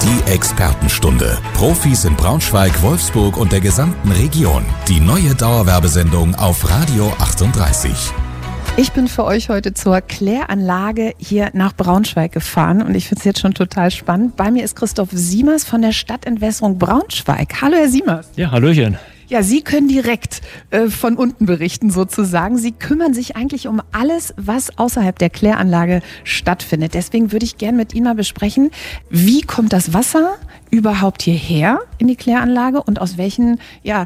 Die Expertenstunde. Profis in Braunschweig, Wolfsburg und der gesamten Region. Die neue Dauerwerbesendung auf Radio 38. Ich bin für euch heute zur Kläranlage hier nach Braunschweig gefahren und ich finde es jetzt schon total spannend. Bei mir ist Christoph Siemers von der Stadtentwässerung Braunschweig. Hallo Herr Siemers. Ja, hallöchen. Ja, Sie können direkt von unten berichten sozusagen. Sie kümmern sich eigentlich um alles, was außerhalb der Kläranlage stattfindet. Deswegen würde ich gerne mit Ihnen mal besprechen, wie kommt das Wasser überhaupt hierher in die Kläranlage und aus welchen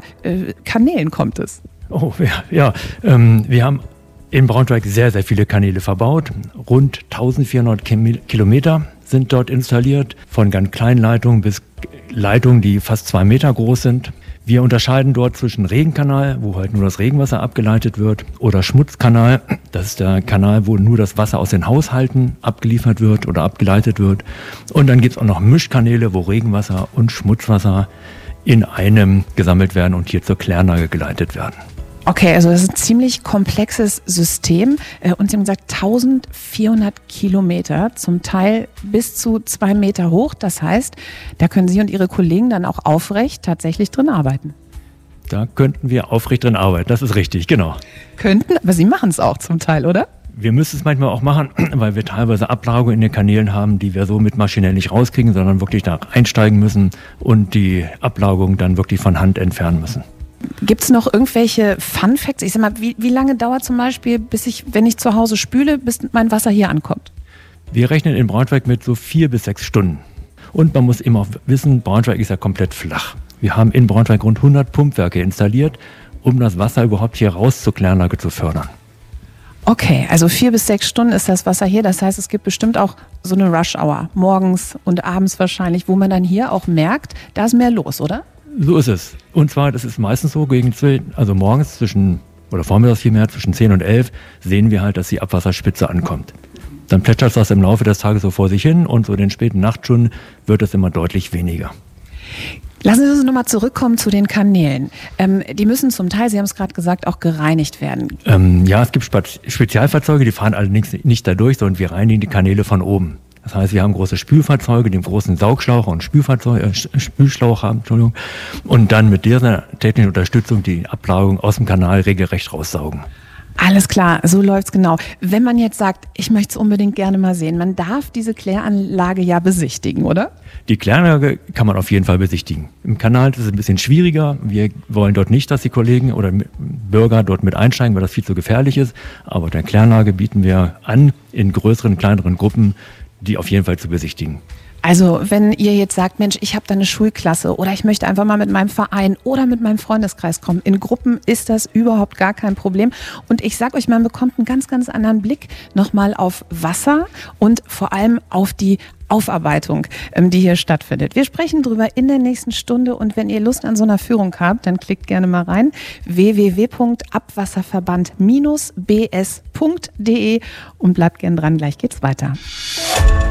Kanälen kommt es? Wir haben in Braunschweig sehr, sehr viele Kanäle verbaut. Rund 1400 Kilometer sind dort installiert, von ganz kleinen Leitungen bis Leitungen, die fast 2 Meter groß sind. Wir unterscheiden dort zwischen Regenkanal, wo halt nur das Regenwasser abgeleitet wird, oder Schmutzkanal. Das ist der Kanal, wo nur das Wasser aus den Haushalten abgeliefert wird oder abgeleitet wird. Und dann gibt es auch noch Mischkanäle, wo Regenwasser und Schmutzwasser in einem gesammelt werden und hier zur Kläranlage geleitet werden. Okay, also das ist ein ziemlich komplexes System und Sie haben gesagt 1400 Kilometer, zum Teil bis zu 2 Meter hoch. Das heißt, da können Sie und Ihre Kollegen dann auch aufrecht tatsächlich drin arbeiten. Da könnten wir aufrecht drin arbeiten, das ist richtig, genau. Könnten, aber Sie machen es auch zum Teil, oder? Wir müssen es manchmal auch machen, weil wir teilweise Ablagerungen in den Kanälen haben, die wir so mit maschinell nicht rauskriegen, sondern wirklich da einsteigen müssen und die Ablagerung dann wirklich von Hand entfernen müssen. Gibt es noch irgendwelche Fun Facts? Ich sag mal, wie lange dauert zum Beispiel, wenn ich zu Hause spüle, bis mein Wasser hier ankommt? Wir rechnen in Braunschweig mit so 4 bis 6 Stunden. Und man muss eben auch wissen, Braunschweig ist ja komplett flach. Wir haben in Braunschweig rund 100 Pumpwerke installiert, um das Wasser überhaupt hier raus zur Kläranlage zu fördern. Okay, also 4 bis 6 Stunden ist das Wasser hier. Das heißt, es gibt bestimmt auch so eine Rush-Hour, morgens und abends wahrscheinlich, wo man dann hier auch merkt, da ist mehr los, oder? So ist es. Und zwar, das ist meistens so, morgens vormittags vielmehr zwischen 10 und 11 sehen wir halt, dass die Abwasserspitze ankommt. Dann plätschert das im Laufe des Tages so vor sich hin und so in den späten Nachtstunden wird es immer deutlich weniger. Lassen Sie uns nochmal zurückkommen zu den Kanälen. Die müssen zum Teil, Sie haben es gerade gesagt, auch gereinigt werden. Es gibt Spezialfahrzeuge, die fahren allerdings nicht da durch, sondern wir reinigen die Kanäle von oben. Das heißt, wir haben große Spülfahrzeuge, die einen großen Saugschlauch und Spülschlauch haben, und dann mit dieser technischen Unterstützung die Ablagerung aus dem Kanal regelrecht raussaugen. Alles klar, so läuft's genau. Wenn man jetzt sagt, ich möchte es unbedingt gerne mal sehen, man darf diese Kläranlage ja besichtigen, oder? Die Kläranlage kann man auf jeden Fall besichtigen. Im Kanal ist es ein bisschen schwieriger. Wir wollen dort nicht, dass die Kollegen oder Bürger dort mit einsteigen, weil das viel zu gefährlich ist. Aber der Kläranlage bieten wir an, in größeren, kleineren Gruppen, die auf jeden Fall zu besichtigen. Also wenn ihr jetzt sagt, Mensch, ich habe da eine Schulklasse oder ich möchte einfach mal mit meinem Verein oder mit meinem Freundeskreis kommen, in Gruppen ist das überhaupt gar kein Problem. Und ich sag euch, man bekommt einen ganz, ganz anderen Blick nochmal auf Wasser und vor allem auf die Aufarbeitung, die hier stattfindet. Wir sprechen drüber in der nächsten Stunde und wenn ihr Lust an so einer Führung habt, dann klickt gerne mal rein www.abwasserverband-bs.de und bleibt gerne dran, gleich geht's weiter.